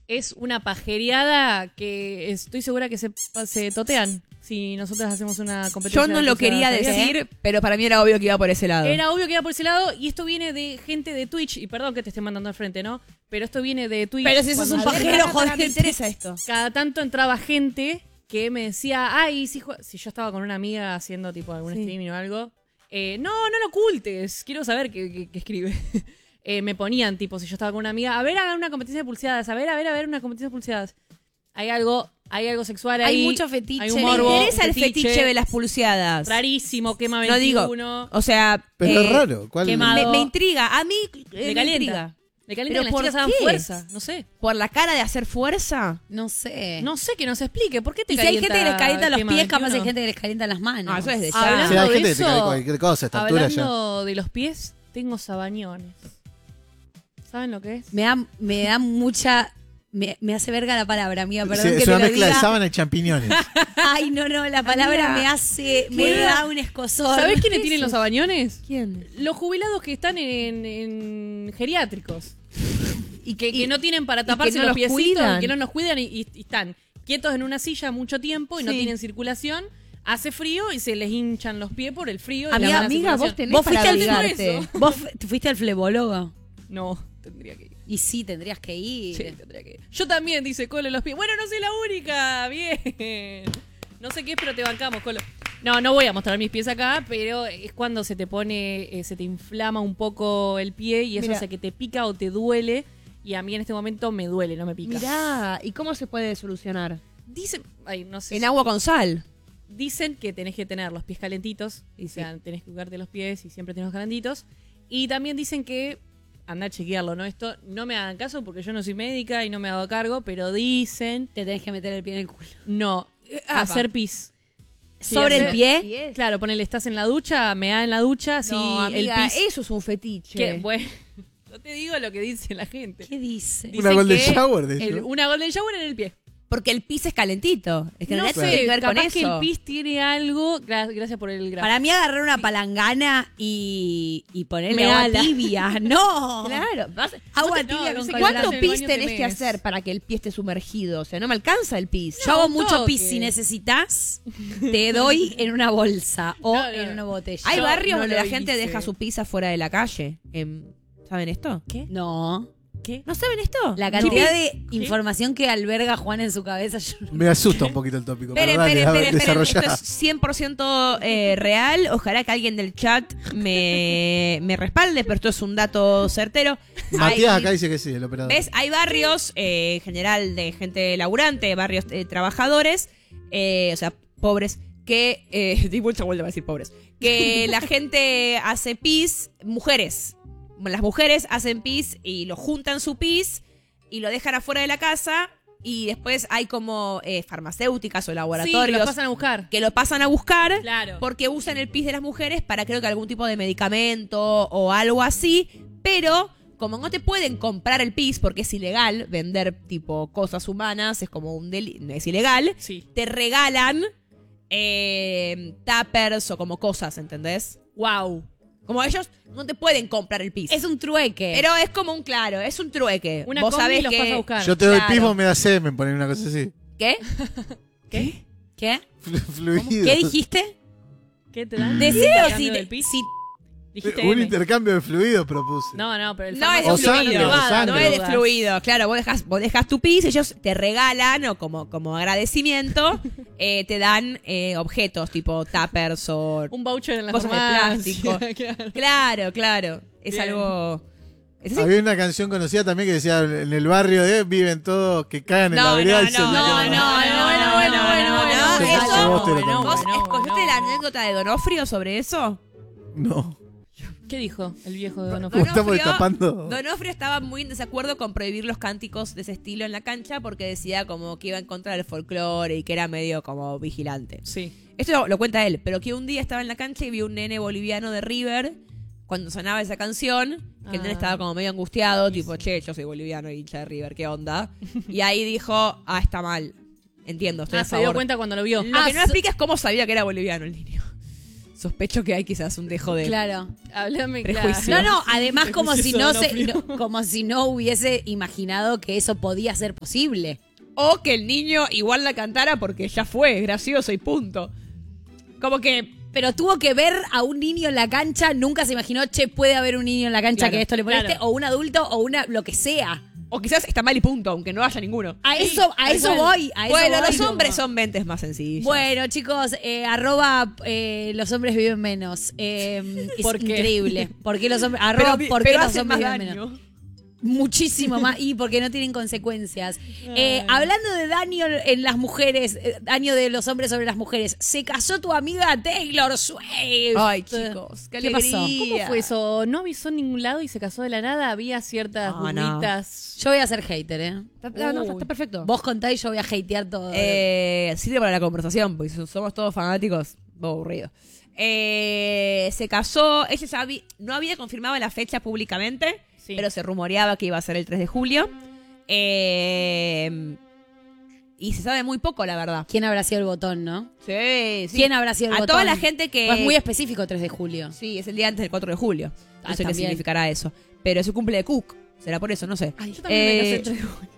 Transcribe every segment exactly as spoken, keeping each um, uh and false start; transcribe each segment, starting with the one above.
es una pajereada que estoy segura que se, se totean si nosotros hacemos una competencia. Yo no lo quería decir, ¿eh? Pero para mí era obvio que iba por ese lado. Era obvio que iba por ese lado y esto viene de gente de Twitch. Y perdón que te esté mandando al frente, ¿no? Pero esto viene de Twitch. Pero si sos un pajero, joder, me interesa esto. Cada tanto entraba gente que me decía, ay, si, si yo estaba con una amiga haciendo tipo algún sí. streaming o algo, eh, no, no lo ocultes, quiero saber qué, qué, qué escribe. eh, me ponían tipo, si yo estaba con una amiga, a ver, hagan una competencia de pulseadas, a ver, a ver, a ver, una competencia de pulseadas. Hay algo, hay algo sexual ahí. Hay mucho fetiche. Hay un morbo, me interesa el fetiche, fetiche de las pulseadas. Rarísimo, quema veintiuno. No digo, o sea... Pero eh, es raro. ¿Cuál? Me, me intriga. A mí eh, me, me intriga. Me calienta que las chicas hagan fuerza, no sé. ¿Por la cara de hacer fuerza? No sé. No sé, que nos explique. ¿Por qué te y calienta? Si hay gente que les calienta los pies, veintiuno? capaz hay gente que les calienta las manos. No, eso es de ya. Hablando sí, hay gente de eso, que te calienta cualquier cosa a esta altura ya. Hablando de los pies, tengo sabañones. ¿Saben lo que es? Me da, me da mucha... Me, me hace verga la palabra, amiga, perdón sí, que es te una lo mezcla diga. de sábana y champiñones. Ay, no, no, la palabra amiga, me hace... Me da un escozor. ¿Sabés quiénes tienen los sabañones? ¿Quién? Los jubilados que están en, en geriátricos. Y que, y, que no tienen para taparse no los, los piecitos cuidan. y que no nos cuidan y, y, y están quietos en una silla mucho tiempo y sí. no tienen circulación. Hace frío y se les hinchan los pies por el frío. Amiga, y la amiga vos tenés ¿Vos para fuiste al ¿Vos fuiste al flebólogo? No, tendría que ir. Y sí, tendrías que ir. Sí, tendría que ir. Yo también, dice Colo, los pies. Bueno, no soy la única. Bien. No sé qué es, pero te bancamos, Colo. No, no voy a mostrar mis pies acá, pero es cuando se te pone, eh, se te inflama un poco el pie y eso Mirá. hace que te pica o te duele. Y a mí en este momento me duele, no me pica. Mirá, ¿y cómo se puede solucionar? Dicen, ay, no sé. En agua con sal. Dicen que tenés que tener los pies calentitos. Y sí. O sea, tenés que jugarte los pies y siempre tenés los calentitos. Y también dicen que... Anda a chequearlo, ¿no? Esto no me hagan caso porque yo no soy médica y no me hago cargo, pero dicen... Te tenés que meter el pie en el culo. No, ah, hacer pis. ¿Sobre sí, el pie? pie? Claro, ponele, estás en la ducha, me da en la ducha, si no, amiga, el pis... eso es un fetiche. ¿Qué? Bueno, no te digo lo que dice la gente. ¿Qué dice? Dicen una golden shower, de el, Una golden shower en el pie. Porque el pis es calentito. Es que no no sé, tiene que ver capaz con eso. que el pis tiene algo... Gracias por el grafo. Para mí agarrar una palangana y, y ponerle Me agua ala. tibia. ¡No! Claro. Vas, Agua no, tibia no, con no, ¿Cuánto en el pis baño tenés te que mees. hacer para que el pie esté sumergido? O sea, no me alcanza el pis. Yo hago un mucho toque. pis. Si necesitas, te doy en una bolsa o No, no, en una botella. Hay Yo barrios no donde lo la gente hice. deja su pis afuera de la calle. Em, ¿Saben esto? ¿Qué? No. ¿Qué? ¿No saben esto? La cantidad No. de información que alberga Juan en su cabeza. Yo no- Me asusta un poquito el tópico. Esperen, pero dale, esperen, a ver, esperen, esperen. desarrollá. Esto es cien por ciento eh, real. Ojalá que alguien del chat me, me respalde, pero esto es un dato certero. Matías Hay- acá dice que sí, el operador. ¿Ves? Hay barrios, eh, en general de gente laburante, barrios eh, trabajadores, eh, o sea, pobres, que... Eh, di mucha vuelta para decir pobres. Que la gente hace pis, mujeres. Las mujeres hacen pis y lo juntan su pis y lo dejan afuera de la casa y después hay como eh, farmacéuticas o Sí, laboratorios lo pasan a buscar. que lo pasan a buscar Claro. porque usan el pis de las mujeres para creo que algún tipo de medicamento o algo así, pero como no te pueden comprar el pis porque es ilegal vender tipo cosas humanas, es como un delito, es ilegal, Sí. te regalan eh, tuppers o como cosas, ¿entendés? Wow. Como ellos no te pueden comprar el pis. Es un trueque. Pero es como un claro, es un trueque. Una Vos combi sabés los que... vas a buscar. Yo te doy Claro. pis, vos me das semen, poner una cosa así. ¿Qué? ¿Qué? ¿Qué? Flu- Fluido. ¿Qué dijiste? ¿Qué te dan? Decilo ¿Intercambio si, del te- pis? si Dijiste Un M. intercambio de fluidos propuse. No, no, pero el No es O de sangre, fluido. o sangre. No es de fluido. Claro, vos dejas, vos dejas tu pis, ellos te regalan o como, como agradecimiento eh, te dan eh, objetos tipo tuppers o Un voucher en la cosas de farmacia, plástico. claro. Claro, claro. Es Bien. algo... ¿Es así? Había una canción conocida también que decía en el barrio de viven todos que cagan en No, la no, vereda no, y se no, no, no, meten. no, bueno, bueno, bueno, bueno. Sí, Eso, sí, vos te lo bueno, ¿Vos contás. escuchaste No, la no. anécdota de Donofrio sobre eso? No. ¿Qué dijo el viejo de Donofrio? ¿Cómo estamos Donofrio- destapando? Donofrio estaba muy en desacuerdo con prohibir los cánticos de ese estilo en la cancha porque decía como que iba en contra del folclore y que era medio como vigilante. Sí. Esto lo, lo cuenta él, pero que un día estaba en la cancha y vio un nene boliviano de River cuando sonaba esa canción, que el nene Ah. estaba como medio angustiado, tipo, che, yo soy boliviano y hincha de River, ¿qué onda? Y ahí dijo, ah, está mal. Entiendo, estoy Ah, a se favor. dio cuenta cuando lo vio. Lo Ah, que no so- explica es cómo sabía que era boliviano el niño. sospecho que hay quizás un dejo de Claro. Háblame Prejuicio. claro. No, no, además como si no, se, Prejuicio no- como si no hubiese imaginado que eso podía ser posible. O que el niño igual la cantara porque ya fue, gracioso y punto. Como que... Pero tuvo que ver a un niño en la cancha, nunca se imaginó, che, puede haber un niño en la cancha Claro, que esto le moleste, claro. o un adulto, o una lo que sea. O quizás está mal y punto, aunque no haya ninguno. A eso, a tal eso cual. voy. A eso Bueno, voy, los como- hombres son mentes más sencillas. Bueno, chicos, eh, arroba eh, los hombres viven menos. Eh, es ¿Por qué? increíble. ¿Por qué los hombres? Arroba pero, ¿por qué pero los hacen hombres más viven daño. menos? Muchísimo más. Y porque no tienen consecuencias. Eh, hablando de daño en las mujeres, eh, daño de los hombres sobre las mujeres, se casó tu amiga Taylor Swift. Ay, chicos, qué, ¿Qué pasó? alegría. ¿Cómo fue eso? ¿No avisó en ningún lado y se casó de la nada? Había ciertas No, no. burbujitas. Yo voy a ser hater, ¿eh? Está, no, no, está, está perfecto. Vos contá y yo voy a hatear todo. Eh, sirve para la conversación, porque si somos todos fanáticos, aburrido. Eh, se casó, ella ya había- no había confirmado la fecha públicamente, Sí. pero se rumoreaba que iba a ser el tres de julio. Eh, y se sabe muy poco, la verdad. ¿Quién habrá sido el botón, no? Sí, sí. ¿Quién habrá sido el A botón? toda la gente que... O es muy específico tres de julio. Sí, es el día antes del cuatro de julio. No Ah, sé qué también. significará eso. Pero es su cumple de Cook. Será por eso, no sé. Ay, yo también me Eh, casé el tres de julio.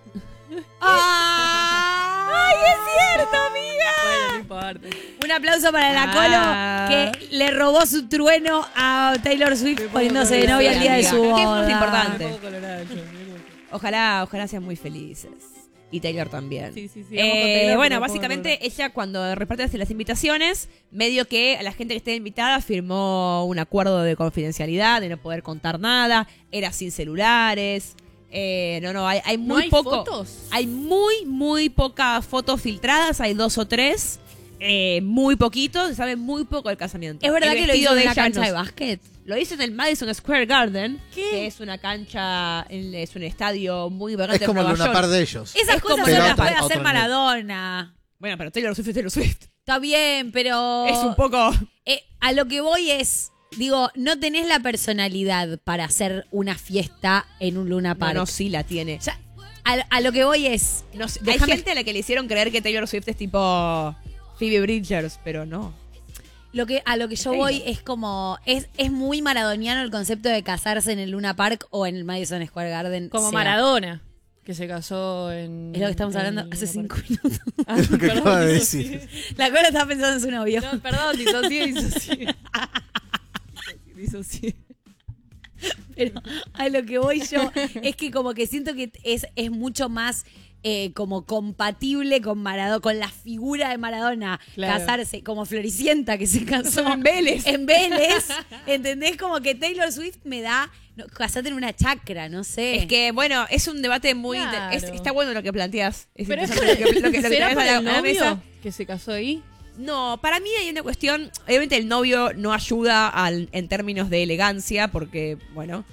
¡Ay, es cierto, amiga! Bueno, no importa. Un aplauso para la Ah. Colo que le robó su trueno a Taylor Swift poniéndose de novia el día de su Amiga, boda. ¿qué es más importante? Un poco colorada yo, mira cómo- Ojalá, ojalá sean muy felices. Y Taylor también. Sí, sí, sí, Eh, vamos con Taylor, bueno, pero básicamente poco ella cuando reparte las invitaciones, medio que a la gente que esté invitada firmó un acuerdo de confidencialidad, de no poder contar nada, era sin celulares. Eh, no, no, hay, hay muy ¿No hay poco. fotos? Hay muy, muy pocas fotos filtradas, hay dos o tres. Eh, muy poquito, se sabe muy poco del casamiento. ¿Es verdad El que lo vestido hizo en de una ella cancha no- de básquet? Lo hizo en el Madison Square Garden, ¿Qué? que es una cancha, en- es un estadio muy importante Es como en el Nueva Luna Par York. de ellos. Esas Es cosas como solo la las otra- puede otro hacer nivel. Maradona. Bueno, pero Taylor Swift es Taylor Swift. Está bien, pero... Es un poco... Eh, a lo que voy es... Digo, no tenés la personalidad para hacer una fiesta en un Luna No, Park. no, sí la tiene. Ya, a, a lo que voy es... No sé, Déjame- Hay gente a la que le hicieron creer que Taylor Swift es tipo Phoebe Bridgers, pero no. Lo que, a lo que yo Taylor. voy es como... Es, es muy maradoniano el concepto de casarse en el Luna Park o en el Madison Square Garden. Como sea. Maradona, que se casó en... Es lo que estamos en- hablando hace cinco minutos. Ah, Es lo que perdón, acaba de disocié. decir. La Cola estaba pensando en su novio. No, perdón, disocié, disocié. Disocié. Pero a lo que voy yo es que como que siento que es, es mucho más eh, como compatible con Maradona, con la figura de Maradona, Claro. casarse como Floricienta que se casó En Vélez. En Vélez, ¿entendés? Como que Taylor Swift me da, no, casate en una chacra, no sé. Es que, bueno, es un debate muy... Claro. es- está bueno lo que planteas. Es Pero es interesante por lo que, lo que, lo que ¿será traes por a la, el a la mesa. novio que se casó ahí? No, para mí hay una cuestión. Obviamente el novio no ayuda al, en términos de elegancia, porque, bueno,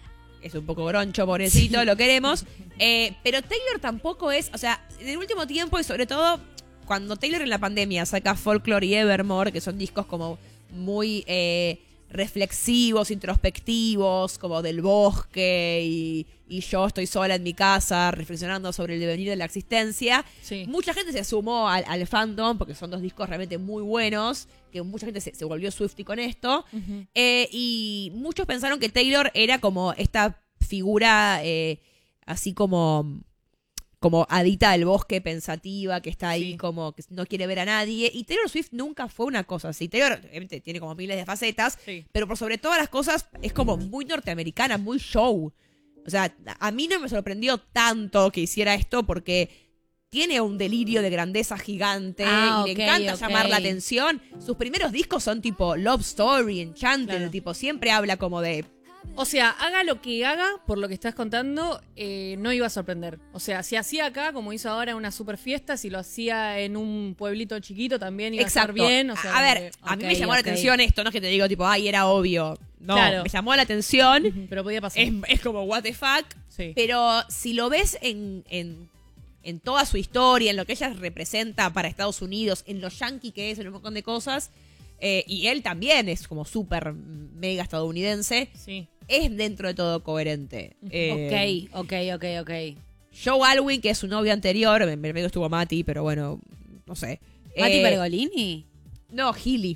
es un poco groncho, pobrecito, lo queremos. Eh, pero Taylor tampoco es. O sea, en el último tiempo y sobre todo cuando Taylor en la pandemia saca Folklore y Evermore, que son discos como muy eh, reflexivos, introspectivos, como del bosque y, y yo estoy sola en mi casa reflexionando sobre el devenir de la existencia. Sí. Mucha gente se sumó al, al fandom porque son dos discos realmente muy buenos, que mucha gente se, se volvió Swiftie con esto. Ujú. Eh, y muchos pensaron que Taylor era como esta figura eh, así como, como adita del bosque, pensativa, que está ahí Sí. como que no quiere ver a nadie. Y Taylor Swift nunca fue una cosa así. Taylor obviamente tiene como miles de facetas, Sí. pero por sobre todas las cosas es como muy norteamericana, muy show. O sea, a mí no me sorprendió tanto que hiciera esto porque tiene un delirio de grandeza gigante Ah, y ok, le encanta ok. llamar la atención. Sus primeros discos son tipo Love Story, Enchanted, Claro. tipo siempre habla como de... O sea, haga lo que haga, por lo que estás contando, eh, no iba a sorprender. O sea, si hacía acá, como hizo ahora, una super fiesta, si lo hacía en un pueblito chiquito, también iba Exacto. a estar bien. O sea, a como ver, que- a mí ok, me llamó la ok. atención esto, no es que te digo tipo, ay, era obvio. No, Claro. me llamó la atención. Ujú, pero podía pasar. Es, es como, what the fuck. Sí. Pero si lo ves en, en, en toda su historia, en lo que ella representa para Estados Unidos, en lo yankee que es, en un montón de cosas, eh, y él también es como súper mega estadounidense, Sí. es dentro de todo coherente. Eh, Ok, ok, ok, ok. Joe Alwyn, que es su novio anterior, en medio estuvo Mati, pero bueno, no sé. ¿Mati Eh, Pergolini? No, Healy.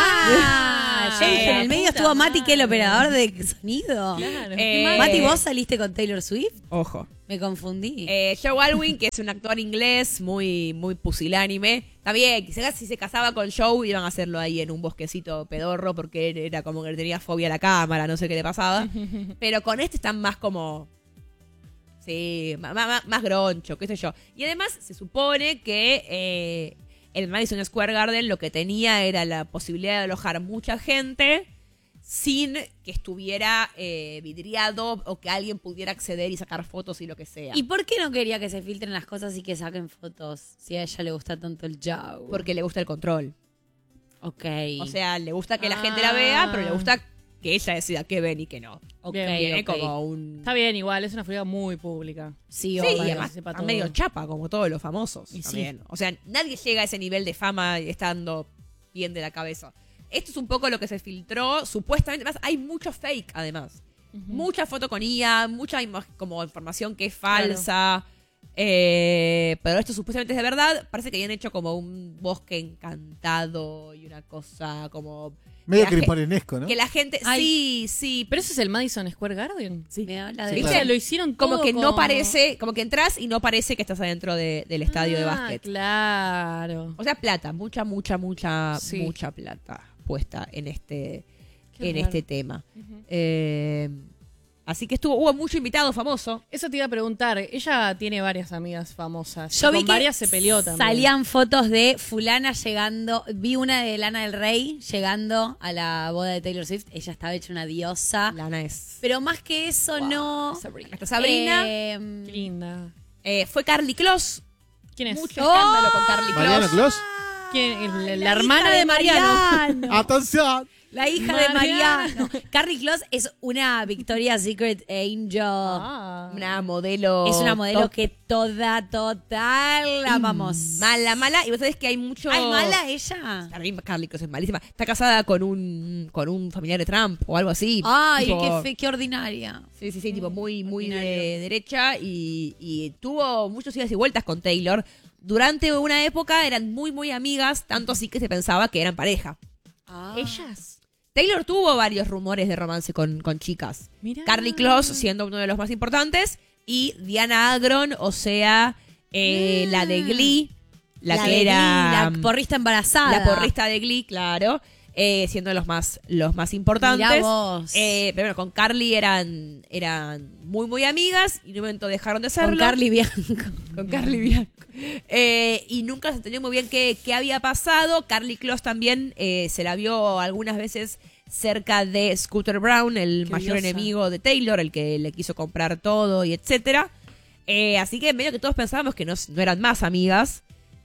Ah, yo dije, en el medio puta estuvo Mati, que el madre. operador de sonido. Claro. Eh, Mati, ¿vos saliste con Taylor Swift? Ojo. Me confundí. Eh, Joe Alwyn, que es un actor inglés muy, muy pusilánime. También, quizás si se casaba con Joe, iban a hacerlo ahí en un bosquecito pedorro, porque era como que tenía fobia a la cámara, no sé qué le pasaba. Pero con este están más como... Sí, más, más, más groncho, qué sé yo. Y además, se supone que eh, el Madison Square Garden lo que tenía era la posibilidad de alojar mucha gente sin que estuviera eh, vidriado o que alguien pudiera acceder y sacar fotos y lo que sea. ¿Y por qué no quería que se filtren las cosas y que saquen fotos si a ella le gusta tanto el Joe? Porque le gusta el control. Ok. O sea, le gusta que la gente la vea, pero le gusta que ella decida qué ven y qué no. ok, Bien, Tiene ok. como un... Está bien, igual, es una figura muy pública. Sí, Sí, obvio. y para que además se sepa está todo. medio chapa, como todos los famosos. Y sí. también. O sea, nadie llega a ese nivel de fama estando bien de la cabeza. Esto es un poco lo que se filtró. Supuestamente, además, hay mucho fake, además. Mucha foto con I A, mucha ima- como información que es falsa. Eh, pero esto supuestamente es de verdad. Parece que habían hecho como un bosque encantado y una cosa como... Medio que la, gen- crismorenesco, ¿no? que la gente... Ay. Sí, sí. Pero eso es el Madison Square Garden. Sí. Me habla Sí, de O claro. sea, lo hicieron todo Como que no como- parece... Como que entras y no parece que estás adentro de- del estadio de Ah, básquet. Claro. O sea, plata, mucha, mucha, mucha, Sí. mucha plata puesta en este, Qué en raro. este tema. Eh, así que estuvo, hubo mucho invitado famoso. Eso te iba a preguntar. Ella tiene varias amigas famosas. Yo Y vi con que varias se peleó también. salían fotos de fulana llegando, vi una de Lana del Rey llegando a la boda de Taylor Swift, ella estaba hecha una diosa, Lana es. pero más que eso no... Sabrina. Hasta Sabrina. Eh, Qué linda. Eh, fue Carly Kloss. ¿Quién es? Mucho escándalo con Carly Mariano Kloss. Clos. ¿Quién? El- la, hija hermana de Mariano. ¡Atención! La hija de Mariano. Mariano. Carly Kloss es una Victoria's Secret Angel. Ah. Una modelo. Es una modelo top. que toda, total la amamos. Mala, mala. Y vos sabés que hay mucho. ¿Ay, mala ella? Carly, Carly Kloss es malísima. Está casada con un, con un familiar de Trump o algo así. Ay, Tipo- qué, fe, qué ordinaria. Sí, sí, sí, tipo muy, muy de Ordinario. derecha y, y tuvo muchos idas y vueltas con Taylor. Durante una época eran muy, muy amigas, tanto así que se pensaba que eran pareja. Ah. Ellas. Taylor tuvo varios rumores de romance con, con chicas. Mirá. Carly Kloss siendo uno de los más importantes y Diana Agron, o sea, eh, la de Glee, la, La que de era Glee, la porrista embarazada. la porrista de Glee, claro, eh, siendo los más, los más importantes. Mirá vos. Eh, pero bueno, con Carly eran, eran muy, muy amigas y en un momento dejaron de serlo. Con Carly Bianco. Con Carly Bianco. Eh, y nunca se entendió muy bien qué, qué había pasado. Carly Kloss también eh, se la vio algunas veces cerca de Scooter Brown, el Qué mayor diosa. enemigo de Taylor, el que le quiso comprar todo y etcétera. Eh, así que medio que todos pensábamos que no, no eran más amigas.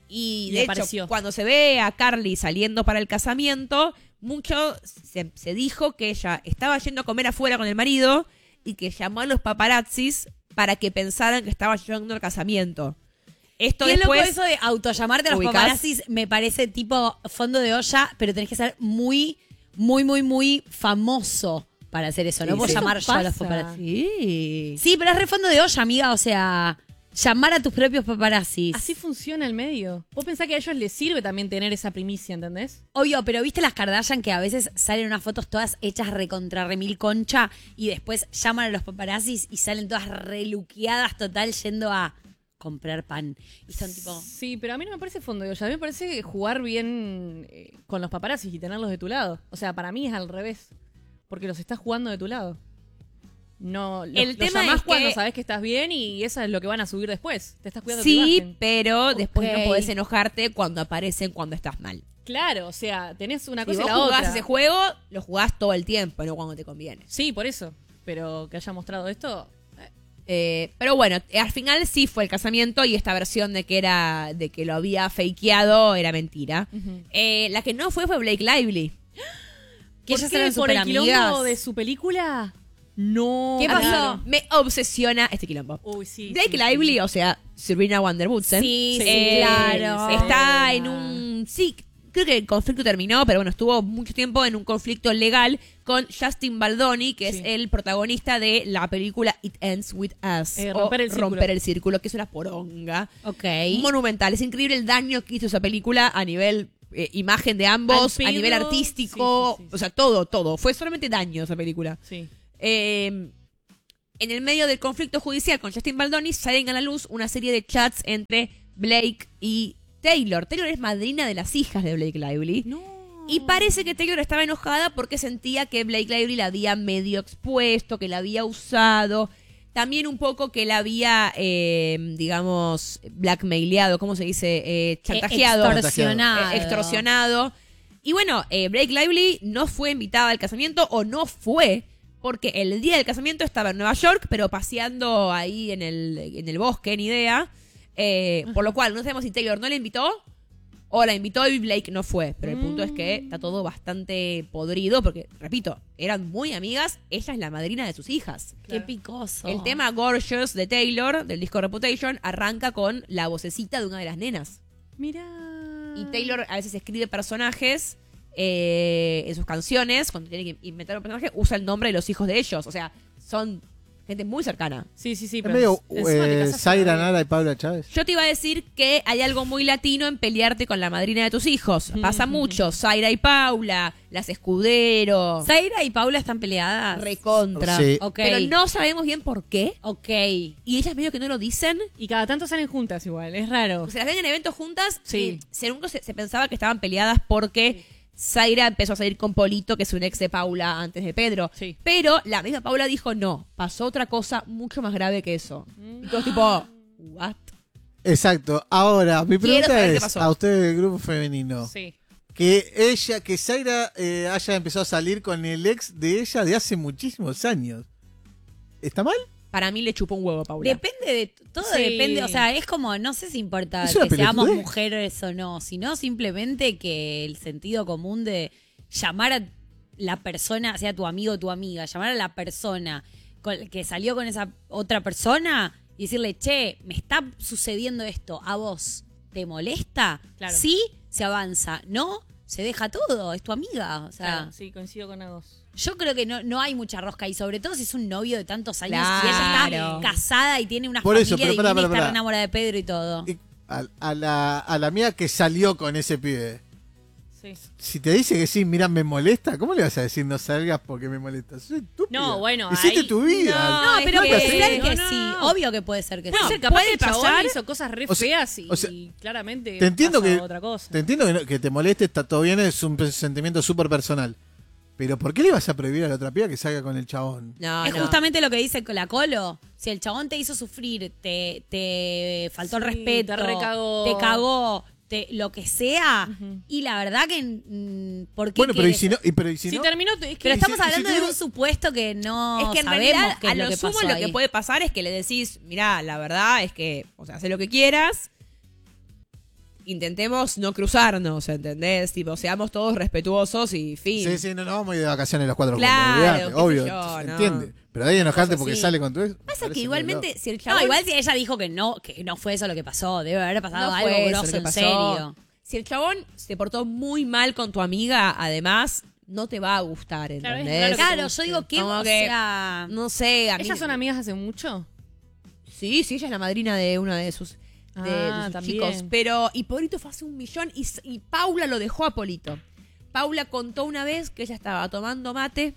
Y Y de hecho, apareció. cuando se ve a Carly saliendo para el casamiento, mucho se, se dijo que ella estaba yendo a comer afuera con el marido y que llamó a los paparazzis para que pensaran que estaba yendo al casamiento. Esto Qué después... loco eso de autollamarte a los ¿Ubicás? paparazzis, me parece tipo fondo de olla, pero tenés que ser muy, muy, muy, muy famoso para hacer eso. Sí, no puedo sí. llamar Eso yo a los pasa. paparazzis. Sí. Sí, pero es re fondo de olla, amiga, o sea, llamar a tus propios paparazzis. Así funciona el medio. Vos pensás que a ellos les sirve también tener esa primicia, ¿entendés? Obvio, pero viste las Kardashian que a veces salen unas fotos todas hechas recontra remil concha y después llaman a los paparazzis y salen todas reluqueadas total yendo a comprar pan. Y son tipo... Sí, pero a mí no me parece fondo de olla. A mí me parece jugar bien eh, con los paparazzis y tenerlos de tu lado. O sea, para mí es al revés. Porque los estás jugando de tu lado. No, los, El los tema llamás es cuando que- sabés que estás bien y eso es lo que van a subir después. Te estás cuidando tu Sí, imagen. pero después Ok. no podés enojarte cuando aparecen cuando estás mal. Claro, o sea, tenés una Si cosa vos y la jugás otra. ese juego, lo jugás todo el tiempo, no cuando te conviene. Sí, por eso. Pero que haya mostrado esto. Eh, pero bueno, eh, al final sí fue el casamiento y esta versión de que era de que lo había fakeado era mentira. Ujú. Eh, la que no fue fue Blake Lively. Que ¿Por ellas qué? eran ¿Por el quilombo superamigas. de su película? No. ¿Qué A mí pasó? Me obsesiona este quilombo. Uy, sí. Blake sí, Lively, sí. o sea, Serena Van der Woodsen. Sí, sí, eh, claro. Está en un... Sí, creo que el conflicto terminó, pero bueno, estuvo mucho tiempo en un conflicto legal con Justin Baldoni, que Sí. es el protagonista de la película It Ends With Us. Eh, o Romper el Círculo. Romper el Círculo, que es una poronga. Ok. Monumental. Es increíble el daño que hizo esa película a nivel eh, imagen de ambos, Al a nivel pedo. artístico, Sí, sí, sí, o sea, todo, todo. Fue solamente daño esa película. Sí. Eh, en el medio del conflicto judicial con Justin Baldoni salen a la luz una serie de chats entre Blake y Taylor. Taylor es madrina de las hijas de Blake Lively. No. Y parece que Taylor estaba enojada porque sentía que Blake Lively la había medio expuesto, que la había usado. También un poco que la había, eh, digamos, blackmaileado, ¿cómo se dice? Eh, chantajeado. Extorsionado. Eh, extorsionado. Y bueno, eh, Blake Lively no fue invitada al casamiento o no fue porque el día del casamiento estaba en Nueva York, pero paseando ahí en el, en el bosque, ni idea. Eh, por lo cual, no sabemos si Taylor no la invitó o la invitó y Blake no fue. Pero el punto es que está todo bastante podrido porque, repito, eran muy amigas. Ella es la madrina de sus hijas. Qué picoso. El tema Gorgeous de Taylor, del disco Reputation, arranca con la vocecita de una de las nenas. Mira. Y Taylor a veces escribe personajes eh, en sus canciones. Cuando tiene que inventar un personaje, usa el nombre de los hijos de ellos. O sea, son gente muy cercana. Sí, sí, sí. Es pero medio encima te eh, casás Zaira con- Nara y Paula Chávez. Yo te iba a decir que hay algo muy latino en pelearte con la madrina de tus hijos. Pasa mucho. Zaira y Paula, las Escudero, Zaira y Paula están peleadas. recontra. Sí. Ok. Pero no sabemos bien por qué. Ok. Y ellas medio que no lo dicen. Y cada tanto salen juntas igual, es raro. Se las ven en eventos juntas. Sí. Y según se, se pensaba que estaban peleadas porque Zaira empezó a salir con Polito, que es un ex de Paula antes de Pedro. Sí. Pero la misma Paula dijo, no, pasó otra cosa mucho más grave que eso. Y todos tipo, ¿what? Exacto. Ahora, mi Quiero pregunta saber qué es pasó. a ustedes del grupo femenino. Sí. Que ella, que Zaira eh, haya empezado a salir con el ex de ella de hace muchísimos años. ¿Está mal? Para mí le chupó un huevo a Paula. Depende de. Todo Sí. depende. O sea, es como. No sé si importa Es una que seamos pelotudez. mujeres o no. Sino simplemente que el sentido común de llamar a la persona, sea tu amigo o tu amiga, llamar a la persona con- que salió con esa otra persona y decirle, che, me está sucediendo esto. ¿A vos te molesta? Claro. Sí, se avanza. No, se deja todo. Es tu amiga. O sea. Claro, sí, coincido con Agos. Yo creo que no, no hay mucha rosca y sobre todo si es un novio de tantos años y Claro. ella está casada y tiene una Por familia eso, pero divina pará, y pará, está pará. re enamorada de Pedro y todo. Y a, a la, a la amiga que salió con ese pibe. Sí. Si te dice que sí, mira, me molesta, ¿cómo le vas a decir no salgas porque me molesta? Soy estúpida. No, bueno, Hiciste ahí- tu vida. No, No, pero es puede que- ser que no, no, sí. no. Obvio que puede ser que No, sí. Puede ser, capaz puede que el chabón pasar. hizo cosas re O sea- feas y, o sea, y claramente te entiendo pasa que- otra cosa. Te entiendo que, no- que te moleste, está todo bien, es un sentimiento súper personal. Pero ¿por qué le vas a prohibir a la otra piba que salga con el chabón? No, Es no. justamente lo que dice la Colo. Si el chabón te hizo sufrir, te, te faltó el Sí, respeto, te recagó. te cagó, te, lo que sea. Ujú. Y la verdad que. mm, ¿Por qué Bueno, pero y querés- si no, y, pero y si Si no, terminó, te- es que Pero y estamos si- y si hablando de tuviera- un supuesto que no Es que en sabemos realidad, qué a es lo, lo que sumo, pasó lo ahí. que puede pasar es que le decís, mirá, la verdad es que, o sea, haz lo que quieras, intentemos no cruzarnos, ¿entendés? Tipo, seamos todos respetuosos y fin. Sí, sí, no, no vamos a ir de vacaciones los cuatro Claro, juntos, olvidate, qué sé obvio, yo, se no. entiende. Pero de ahí enojarte Cosas porque así. sale con tu ex. Pasa parece que medio igualmente, loco. si el chabón... No, igual si ella dijo que no, que no fue eso lo que pasó. Debe haber pasado no algo fue eso lo grosso que en pasó. serio. Si el chabón se portó muy mal con tu amiga, además, no te va a gustar, Claro, es ¿entendés? raro que Claro, te yo guste. digo que, Como o que- sea... No sé, a mí... ¿Ellas son amigas hace mucho? Sí, sí, ella es la madrina de una de sus, de, Ah, de sus también. chicos. Pero, y Polito fue hace un millón y, s- y Paula lo dejó a Polito. Paula contó una vez que ella estaba tomando mate.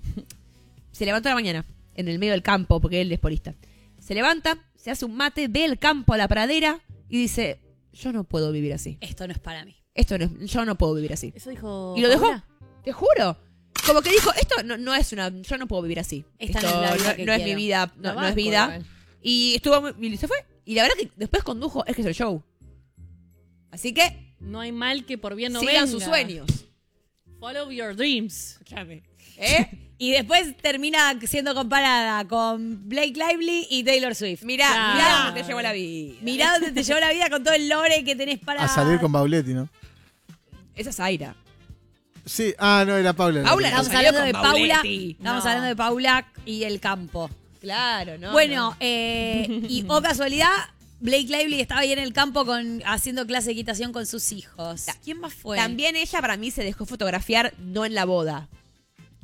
Se levantó a la mañana, en el medio del campo, porque él es polista. Se levanta, se hace un mate, ve el campo a la pradera y dice, yo no puedo vivir así. Esto no es para mí. Esto no es, yo no puedo vivir así. Eso dijo. Y lo dejó. Paula. Te juro. Como que dijo, esto no, no es una, yo no puedo vivir así. Esta Esto no es la vida no- que no es mi quiero. vida, no, La no es banco vida. igual. Y estuvo muy- y se fue. Y la verdad que después condujo, es que es el show. Así que No hay mal que por bien no sigan venga. sus sueños. Follow your dreams. ¿Eh? Y después termina siendo comparada con Blake Lively y Taylor Swift. Mirá, Claro. mirá dónde te llevó la vida. Mirá dónde te llevó la vida con todo el lore que tenés para... A salir con Bauletti, ¿no? Esa es Zaira. Sí, ah, no, era Paula. la Paula, que- no Estamos salió hablando con de Paula. Bauletti. Estamos No. hablando de Paula y el campo. Claro, ¿no? bueno, no. eh, y o casualidad, Blake Lively estaba ahí en el campo con, haciendo clase de equitación con sus hijos. ¿Quién más fue? También ella para mí se dejó fotografiar no en la boda.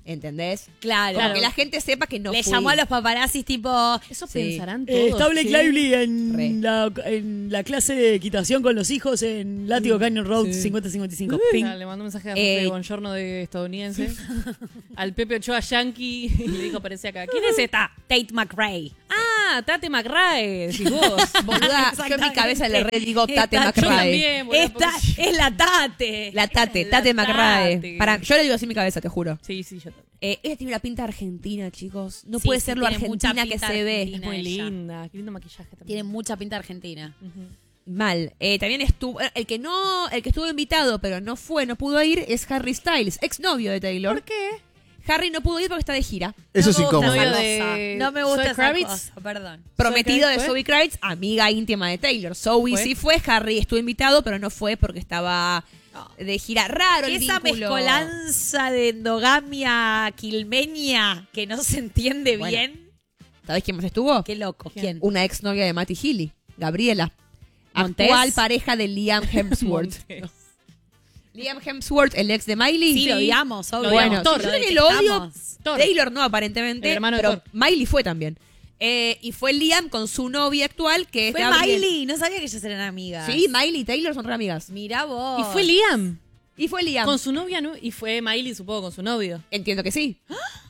¿entendés? Claro. Como que la gente sepa que no Le fui. llamó a los paparazzis tipo... Eso Sí. pensarán todos. Eh, está Blake che. Lively en Re. la, en la clase de equitación con los hijos en Látigo Canyon Road Sí. cincuenta cincuenta y cinco. Ping. Ah, le mandó un mensaje a Eh, Pepe Bongiorno de estadounidense. Al Pepe Ochoa Yankee. Y le dijo, aparece acá. ¿Quién es esta? Tate McRae. Ah, Tate McRae. Decís vos. Boluda, yo en mi cabeza le re digo Tate Esta- Yo McRae. también, boludo, Esta porque- es la Tate. La Tate, La Tate McRae. Tate. Para, yo le digo así en mi cabeza, te juro. Sí, sí, yo también. Eh, ella tiene una pinta argentina, chicos. No Sí, puede sí, ser lo tiene mucha argentina que pinta se ve. argentina. Muy ella. linda. Qué lindo maquillaje también. Tiene mucha pinta argentina. Ujú. Mal. Eh, también estuvo. El que no, el que estuvo invitado, pero no fue, no pudo ir, es Harry Styles, exnovio de Taylor. ¿Por qué? Harry no pudo ir porque está de gira. Eso No es me gusta incómodo. esa Novio de cosa. No me gusta Zoe esa Kravitz. cosa, perdón. Prometido de Kravitz fue? Zoe Kravitz, amiga íntima de Taylor. Zoe ¿Fue? sí fue, Harry estuvo invitado, pero no fue porque estaba de gira. Raro el Esa vínculo. mezcolanza de endogamia quilmeña que no se entiende Bueno. bien. ¿Sabés quién más estuvo? Qué loco. ¿Quién? ¿Quién? Una exnovia de Matty Healy, Gabriela. ¿Montés? Actual pareja de Liam Hemsworth. Montes. Liam Hemsworth, el ex de Miley. Sí, lo odiamos, obvio. Lo odiamos. Bueno, Thor, yo lo sé que lo odio. detestamos. Thor. Taylor no, aparentemente. El hermano de pero Thor. Miley fue también. Eh, y fue Liam con su novia actual, que es Fue Gabriel. Miley, no sabía que ellas eran amigas. Sí, Miley y Taylor son re amigas. Mira vos. Y fue Liam. Y fue Liam. Con su novia, ¿no? Y fue Miley, supongo, con su novio. Entiendo que sí.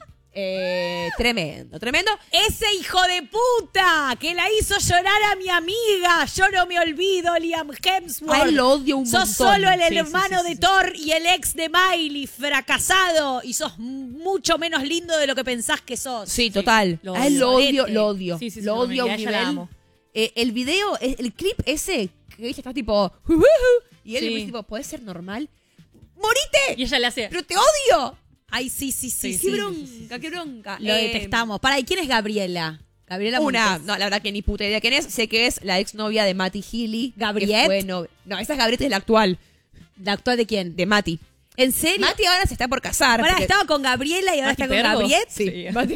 Eh, tremendo, tremendo. Ese hijo de puta que la hizo llorar a mi amiga. Yo no me olvido, Liam Hemsworth. A él lo odio un Sos montón. solo el Sí, hermano sí, sí, de sí. Thor y el ex de Miley, fracasado. Y sos mucho menos lindo de lo que pensás que sos. Sí, total. lo A él lo odio. odio, lo odio. Sí, sí, sí, lo no, odio a y a un ella la nivel. amo. Eh, el video, eh, el clip ese, que ella está tipo. Y él Sí. le dice tipo, ¿puedes ser normal? ¡Morite! Y ella le hace. ¡Pero te odio! Ay, sí, sí, sí. Sí, ¡Qué sí. bronca, qué bronca! Lo Eh, detestamos. Para, ¿y quién es Gabriela? Gabriela Una, Montes. no, la verdad que ni puta idea quién es. Sé que es la exnovia de Matty Healy. ¿Gabriette? que fue no, no, esa es Gabriette, es la actual, ¿La actual de quién? de Matty. ¿En serio? Matty ahora se está por casar. Ahora porque- estaba con Gabriela y ahora Mati está con Pergo. Gabriel. Sí, Matty,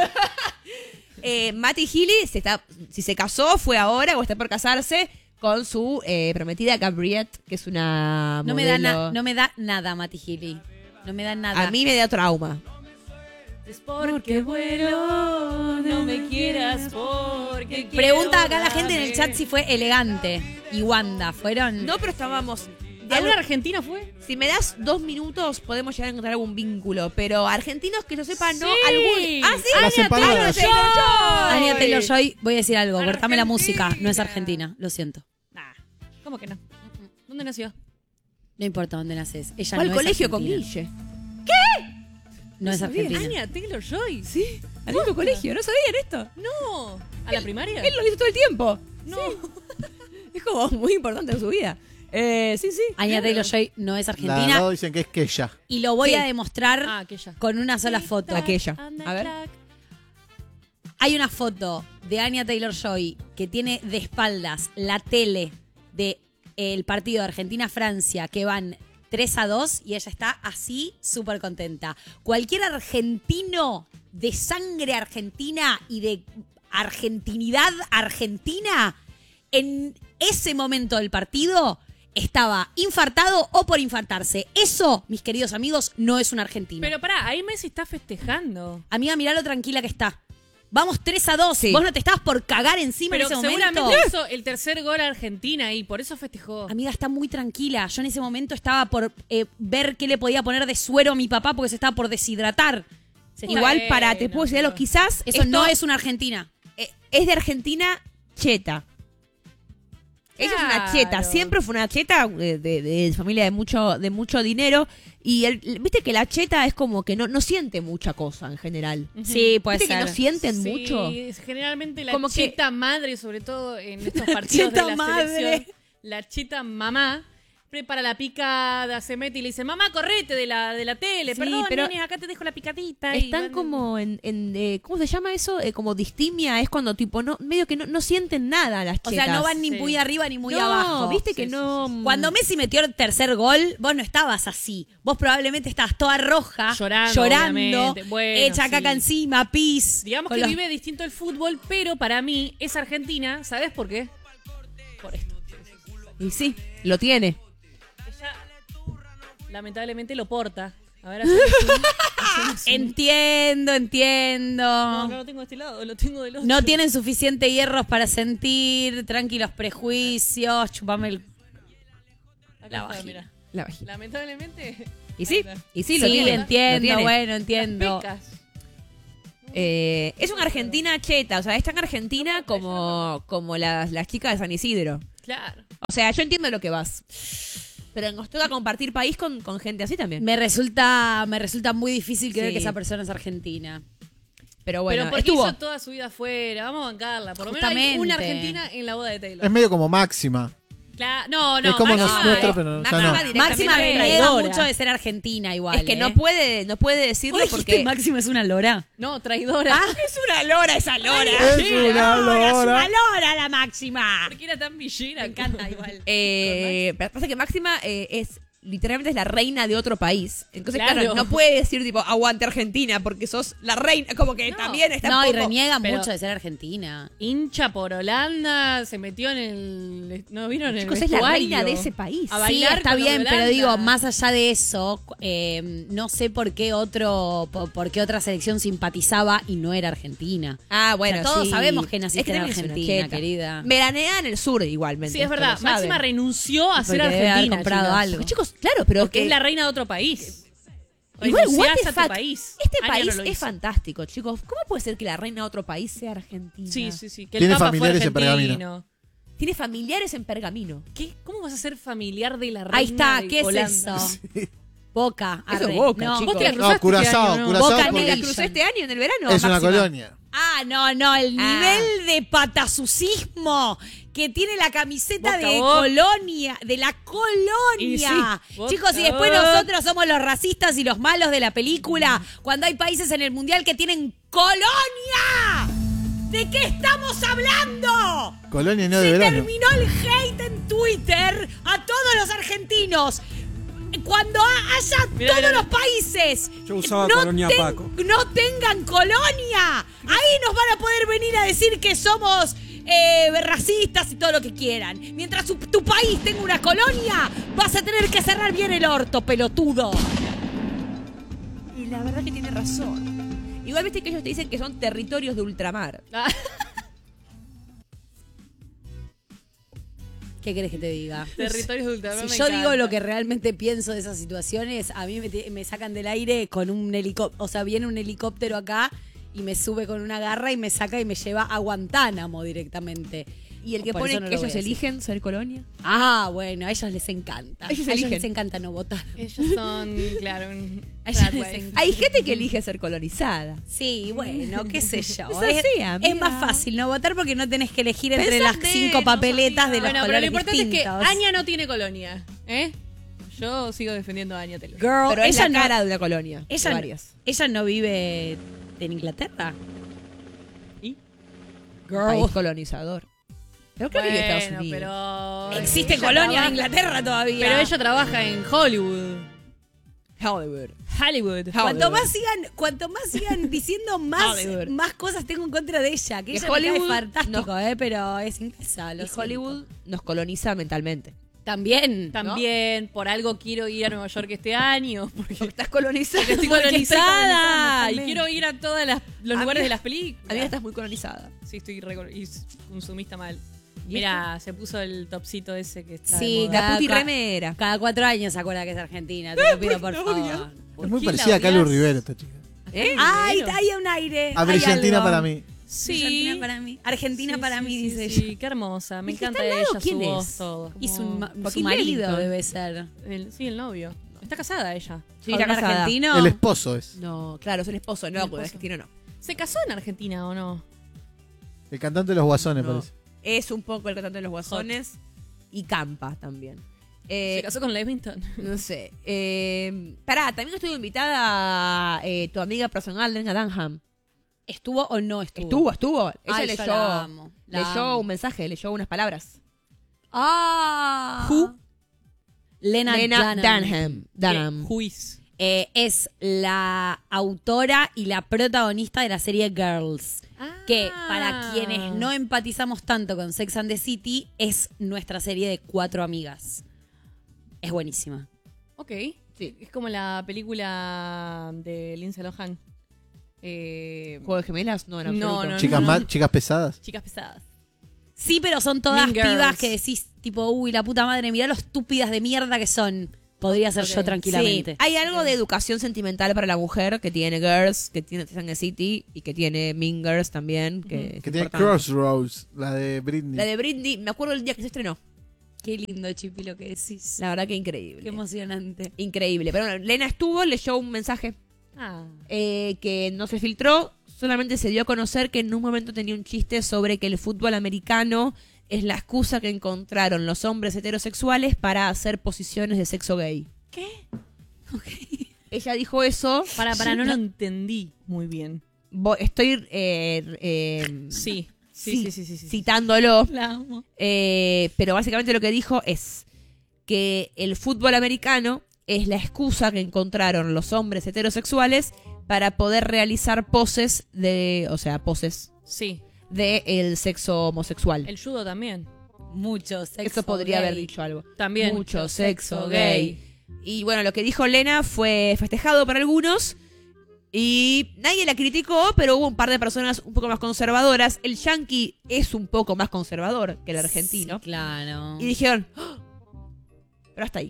eh, Matty Healy se está, si se casó fue ahora o está por casarse con su eh, prometida Gabriette, que es una No me, da modelo. na- no me da nada, Mati Healy. No me da nada. A mí me da trauma. Es porque vuelo, no me quieras porque quiero Pregunta acá la gente en el volarme. chat si fue elegante y Wanda. ¿Fueron? No, pero estábamos. de ¿Alguna algo- argentina fue? si me das dos minutos, podemos llegar a encontrar algún vínculo. Pero argentinos que yo sepa, no. Sí. Algún. Ah, sí, Las Anya empanadas. Taylor-Joy. Anya Taylor-Joy, voy a decir algo. Argentina. Cortame la música. No es argentina. Lo siento. Nah. ¿Cómo que no? ¿Dónde nació? No importa dónde naces. Ella Fue al no es colegio con argentina. Guille. No es sabía. argentina. Anya Taylor-Joy. Sí, al mismo colegio. ¿No sabían esto? No. ¿A la primaria? Él lo dice todo el tiempo. No. Es como muy importante en su vida. Eh, sí, sí. Anya Taylor-Joy no es La argentina. lado dicen que es que ella. Y lo voy Sí. a demostrar Ah, aquella. con una sola foto. Aquella. A ver. Hay una foto de Anya Taylor-Joy que tiene de espaldas la tele del partido de Argentina-Francia que van tres a dos y ella está así súper contenta. Cualquier argentino de sangre argentina y de argentinidad argentina en ese momento del partido estaba infartado o por infartarse. Eso, mis queridos amigos, no es una argentina. Pero pará, ahí Messi está festejando. Amiga, mirá lo tranquila que está. Vamos tres a dos. Sí. Vos no te estabas por cagar encima Pero en ese seguramente momento. hizo el tercer gol a Argentina y por eso festejó. Amiga, está muy tranquila. Yo en ese momento estaba por eh, ver qué le podía poner de suero a mi papá porque se estaba por deshidratar. Se está- Igual Bueno, para, te puedo decir algo, pero- quizás Eso esto, no es una Argentina. eh, es de Argentina cheta. Ella es una cheta, Claro. siempre fue una cheta de, de- de familia de mucho, de mucho dinero. Y el, viste que la cheta es como que no, no siente mucha cosa en general. Sí, puede Viste que ser. no sienten Sí, mucho. es generalmente la Como que- chita madre, sobre todo en estos partidos chita de la madre. selección. La chita mamá prepara la picada, se mete y le dice, mamá, correte de la, de la tele. Sí, Perdón, pero nenes, acá te dejo la picadita. y Están van- como en, en, eh, ¿cómo se llama eso? Eh, como distimia, es cuando tipo, no medio que no, no sienten nada las O chetas. sea, no van ni Sí. muy arriba ni muy No, abajo. viste Sí, que sí, no... mm, Cuando Messi metió el tercer gol, vos no estabas así. Vos probablemente estabas toda roja, Llorando, llorando, obviamente. Bueno, hecha sí. caca encima, pis. Digamos con que los- vive distinto el fútbol, pero para mí es Argentina. ¿Sabes por qué? Por esto. Y sí, lo tiene. Ella lamentablemente lo porta A ver, hacemos un- hacemos un- Entiendo, entiendo. No, no lo tengo de este lado, lo tengo del otro. No tienen suficiente hierros para sentir, tranquilos prejuicios, chupame el... Acá la está, vagina. mira. La vagina. Lamentablemente. Y sí, y sí, lo Sí, tiene. entiendo, lo tiene. bueno, entiendo. Pecas. Eh, es una argentina cheta, o sea, es tan argentina como, como las, las chicas de San Isidro. Claro. O sea, yo entiendo lo que vas. Pero nos toca compartir país con, con gente así también. Me resulta, me resulta muy difícil creer Sí. que esa persona es argentina. Pero bueno, Pero porque estuvo. hizo toda su vida afuera. Vamos a bancarla. Por lo menos hay Justamente. una argentina en la boda de Taylor. Es medio como Máxima. Claro. No, no. Es como Máxima, nos- nuestra, eh, pero ya Máxima no. directamente Máxima es reniega traidora. mucho de ser argentina igual. Es que ¿eh? no puede, no puede decirlo ¿Vos dijiste porque. Máxima es una lora? No, traidora. Ah, es una lora esa lora. Es una ¡Es una lora. lora la Máxima! Porque era tan villera. Me encanta igual. Eh, pero pasa que Máxima eh, es literalmente es la reina de otro país. Entonces, claro, Claro. no puede decir tipo aguante Argentina porque sos la reina. Como que No. también está No, un y poco- reniega pero- mucho de ser argentina. Hincha por Holanda, se metió en el. ¿No vieron el Chicos, es la vestuario? reina de ese país. A Sí, bailar está con los bien, de pero Holanda. digo, más allá de eso, eh, no sé por qué otro, por, por qué otra selección simpatizaba y no era Argentina. Ah, bueno, O sea, todos sí. sabemos que naciste Es que en también es una Argentina, cheta. querida. Veranea en el sur igualmente. Sí, es esto verdad. lo saben. Máxima renunció a ser Porque debe haber argentina. comprado chicos. algo. Porque, chicos, claro, pero Porque que es la reina de otro país. Igual, what Renunciás the a tu fuck. país. Este Anya país no lo es hizo. fantástico, chicos. ¿Cómo puede ser que la reina de otro país sea argentina? Sí, sí, sí. Que el Tiene Papa familiares fue en Pergamino. argentino. Tiene familiares en Pergamino. ¿Qué? ¿Cómo vas a ser familiar de la reina Ahí está, de ¿qué es Holanda? eso? Boca. Eso arre. es Boca, no. chicos. ¿Vos te la No, cruzaste Curazao, este año, no? Curazao Boca porque- ¿Me la Nation. crucé este año en el verano? Es una Máxima? colonia. Ah, no, no, el Ah. nivel de patasucismo que tiene la camiseta Boca, de Boca. Colonia, de la Colonia. Y sí, Boca, Chicos, y después Boca. nosotros somos los racistas y los malos de la película, cuando hay países en el mundial que tienen Colonia. ¿De qué estamos hablando? Colonia no de Se verano. terminó el hate en Twitter a todos los argentinos. Cuando ha- haya Mirá, todos mirá. los países Yo usaba no Colonia ten- Paco. no tengan colonia, ahí nos van a poder venir a decir que somos eh, racistas y todo lo que quieran. Mientras su- tu país tenga una colonia, vas a tener que cerrar bien el orto, pelotudo. Y la verdad que tiene razón. Igual viste que ellos te dicen que son territorios de ultramar. Ah, ¿Qué querés que te diga? territorios de ultramar. Si me yo digo encanta. lo que realmente pienso de esas situaciones, a mí me, te- me sacan del aire con un helicóptero. O sea, viene un helicóptero acá y me sube con una garra y me saca y me lleva a Guantánamo directamente. Y el que Por pone eso no que lo voy ellos a decir. eligen ser colonia. Ah, bueno, a ellos les encanta. Ellos a ellos eligen. les encanta no votar. Ellos son, claro, un A ellos rat les life. encanta. Hay gente que elige ser colonizada. Sí, bueno, qué sé yo. Es así, es, amiga. es más fácil no votar porque no tenés que elegir entre Pensá las menos, cinco papeletas de los Bueno, pero lo colores importante es que distintos. Anya no tiene colonia. ¿Eh? Yo sigo defendiendo a Anya Taylor. Girl, Pero es ella la no- cara de una colonia. Ella, de varias. ella no vive en Inglaterra. ¿Y? País colonizador. Pero creo que vive en Estados Bueno, Unidos. pero... Existe ella colonia trabaja- en Inglaterra todavía. Pero ella trabaja en Hollywood. Hollywood. Hollywood. Cuanto más sigan, cuanto más sigan diciendo más, Hollywood. más cosas tengo en contra de ella. Que Que ella me cae Hollywood fantástico, no- eh, pero es inglesa. lo Y siento. Hollywood nos coloniza mentalmente. También. También, por algo quiero ir a Nueva York este año. Porque Estás colonizada. estoy Porque estoy colonizada. colonizada, Y quiero ir a todos los Amiga- lugares de las películas. Amiga, estás muy colonizada. Sí, estoy re- y consumista mal. ¿Y Mira, se puso el topcito ese que está de Sí, moda. La Cada- puti ca- remera. Cada cuatro años se acuerda que es argentina. Te lo pido, por favor. Es muy qué parecida la a Calu odias? Rivero esta chica. ¿Eh? Ay, Bueno. hay un aire. A hay Brillantina algo. para mí. Sí. Argentina para mí. Argentina Sí, para sí, mí, sí, dice sí, ella. qué hermosa. Me ¿El que encanta está al ella, lado su quién voz, es? todo. Y su, Como- ma- su Joaquín marido Lellington. debe ser. el- sí, el novio. Está casada ella. Sí, ¿Con está un casada. argentino? El esposo es. No, claro, es el esposo. No, El porque esposo. argentino no. ¿Se casó en Argentina o no? El cantante de los guasones, No. parece. Es un poco el cantante de los guasones. Y Campa también. Eh, ¿Se casó con Levington? No sé. Eh, pará, también estuvo invitada eh, tu amiga personal, Lena Dunham. ¿Estuvo o no estuvo? Estuvo, estuvo. Ella Ay, yo leyó, la amo, la leyó amo. un mensaje, leyó unas palabras. Ah. Who? Lena, Lena Dunham. Dunham. Dunham. Juiz. Eh, es la autora y la protagonista de la serie Girls. Que para quienes no empatizamos tanto con Sex and the City, es nuestra serie de cuatro amigas. Es buenísima. Ok. Sí. Es como la película de Lindsay Lohan. Eh, ¿Juego de gemelas? No, en No, absoluto. no, Chicas, no. ma- chicas pesadas. Chicas pesadas. Sí, pero son todas Mean Girls. pibas que decís, tipo, uy, la puta madre, mirá lo estúpidas de mierda que son. Podría ser Ok. yo tranquilamente. Sí, hay algo de educación sentimental para la mujer que tiene Girls, que tiene Sex and the City y que tiene Mean Girls también. Que, es Que tiene importante. Crossroads, la de Britney. La de Britney, me acuerdo el día que se estrenó. Qué lindo, Chipi, lo que decís. La verdad que increíble. Qué emocionante. Increíble. Pero bueno, Lena estuvo, leyó un mensaje Ah. eh, que no se filtró, solamente se dio a conocer que en un momento tenía un chiste sobre que el fútbol americano es la excusa que encontraron los hombres heterosexuales para hacer posiciones de sexo gay. ¿Qué? Ella dijo eso. Para, para, no lo entendí muy bien. Vo- Estoy eh, eh, Sí. Sí, ci- sí, sí, sí, sí. citándolo, La amo. eh, pero básicamente lo que dijo es que el fútbol americano es la excusa que encontraron los hombres heterosexuales para poder realizar poses de, o sea, poses Sí. de el sexo homosexual. El judo también. Mucho sexo. Eso podría gay. haber dicho algo. También. Mucho sexo gay. Y bueno, lo que dijo Lena fue festejado por algunos y nadie la criticó, pero hubo un par de personas un poco más conservadoras. El yankee es un poco más conservador que el argentino. Sí, claro. Y dijeron, "Oh". Pero hasta ahí.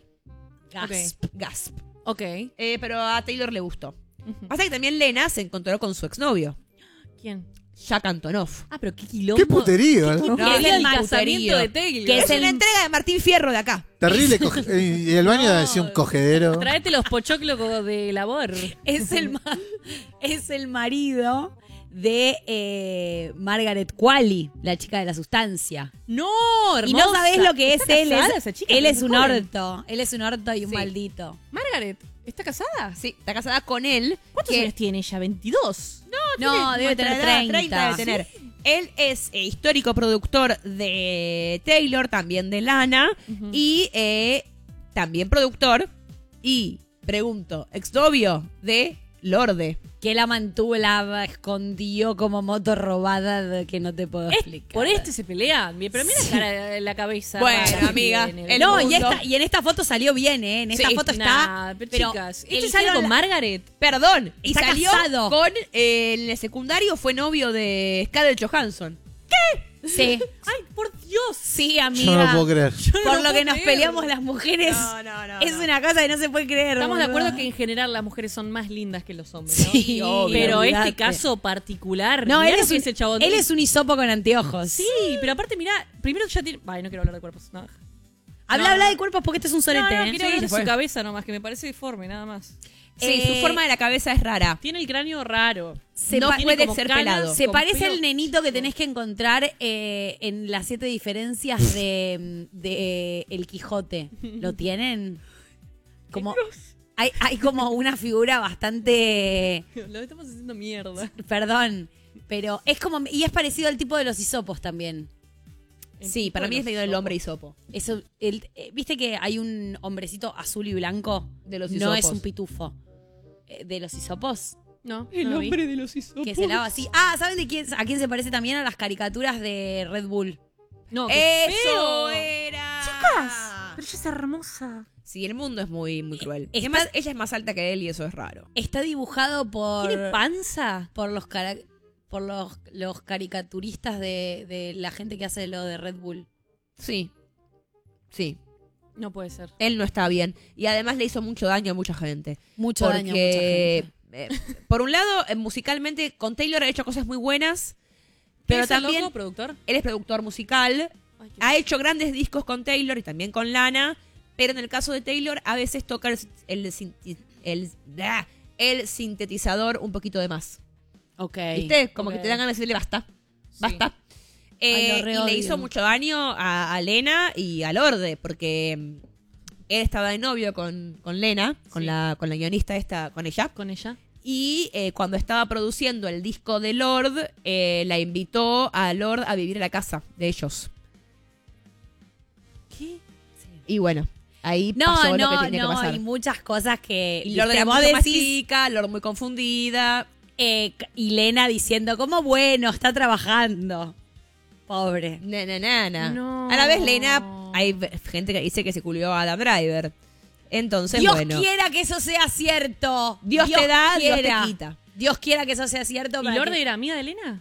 Gasp. Gasp. Ok. Eh, pero a Taylor le gustó. Ujú. Pasa que también Lena se encontró con su exnovio, ¿Quién? Jack Antonoff. Ah, pero qué quilombo. Qué puterío, ¿no? No, Que es es el el puterío. casamiento de Taylor. Que Es es el- una entrega de Martín Fierro de acá. Terrible. coge- Y el baño No. debe ser un cogedero. Traete los pochoclos de labor. Es el, ma- es el marido de eh, Margaret Qualley, la chica de la sustancia. No, Y no sabés lo que es ¿Está él. casada Es, esa chica? él Pero es qué un joven. orto. Él es un orto y un Sí. maldito. Margaret, ¿está casada? Sí, está casada con él. ¿Cuántos que- años tiene ella? ¿veintidós? No, debe nuestra tener edad, treinta. debe tener. Él es eh, histórico productor de Taylor, también de Lana, Ujú. y eh, también productor, y, pregunto, exnovio de Lorde. Que la mantuvo, la escondió como moto robada de que no te puedo Es- explicar. por este se pelean. Pero mira la, cara, la cabeza. Bueno, rara que amiga, tiene. el No, y, mundo. esta, y en esta foto salió bien, ¿eh? En esta Sí, foto está. Nah, pero, pero chicas, ¿este eligieron sale con la- Margaret? Perdón, y Está salió casado. con, eh, en el secundario fue novio de Scarlett Johansson. Sí. Ay, por Dios. Sí, Yo amiga. no lo puedo creer. no Por lo lo que puedo nos creer. peleamos las mujeres. No, no, no, es no. una cosa que no se puede creer. Estamos de boluda. acuerdo que en general las mujeres son más lindas que los hombres, ¿no? Sí, obvio, Pero olvidate. este caso particular. No, mirá él lo es, que un, ese chabón. él es un hisopo con anteojos. Sí, pero aparte, mira, primero ya tiene. Ay, no quiero hablar de cuerpos. No, Habla, No, habla no. de cuerpos porque este es un no, sorete. no, ¿eh? quiero Sí, hablar de se fue. su cabeza nomás, que me parece deforme, nada más. Sí, Eh, su forma de la cabeza es rara. Tiene el cráneo raro. Se no pa- puede tiene como ser canas. pelado. Se con parece pelo. al nenito que tenés que encontrar eh, en las siete diferencias de, de El Quijote. ¿Lo tienen? Como hay, hay como una figura bastante, Lo estamos haciendo mierda. perdón, pero es como y es parecido al tipo de los hisopos también. El Sí, tipo para de mí es los medio el ojos. hombre hisopo. Eso, el, eh, ¿viste que hay un hombrecito azul y blanco? De los No es hisopos. un pitufo. Eh, de los hisopos. No, no lo vi. de los hisopos. Que se lava así. Ah, ¿saben de quién, a quién se parece también? A las caricaturas de Red Bull. No, qué ¡Eso feo. era! Chicas, pero ella es hermosa. Sí, el mundo es muy, muy cruel. Está- Además, ella es más alta que él y eso es raro. Está dibujado por. ¿Tiene panza? por los cara- por los, los caricaturistas de, de la gente que hace lo de Red Bull. Sí. Sí. No puede ser. Él no está bien. Y además le hizo mucho daño a mucha gente. Mucho porque, daño a mucha gente. eh, por un lado, eh, musicalmente, con Taylor ha hecho cosas muy buenas. Pero ¿Qué es el también, loco, productor? él es productor musical. Ay, qué- Ha hecho grandes discos con Taylor y también con Lana. Pero en el caso de Taylor, a veces toca el, el, sinti- el, ah, el sintetizador un poquito de más. Ok. ¿Viste? Como ok. que te dan ganas de decirle basta. Sí. Basta. Ay, Eh, lo re y le odio. hizo mucho daño a, a Lena y a Lorde, porque mm, él estaba de novio con, con Lena, con, Sí. la, con la guionista esta, con ella. ¿Con ella? Y eh, cuando estaba produciendo el disco de Lord, eh, la invitó a Lord a vivir a la casa de ellos. ¿Qué? Y bueno, ahí No, pasó lo que no, tenía que no, pasar. hay muchas cosas que. Y Lord viste, era vos mucho más decís, chica, Lord muy confundida. eh, y Lena diciendo, como bueno, está trabajando. Pobre. Na, na, na, na. No. A la vez, Lena, hay ve- gente que dice que se culió a Adam Driver. Entonces, Dios bueno. quiera que eso sea cierto. Dios te da, Dios te quiera. quita. Dios quiera que eso sea cierto. ¿Y para Lorde que- era amiga de Elena?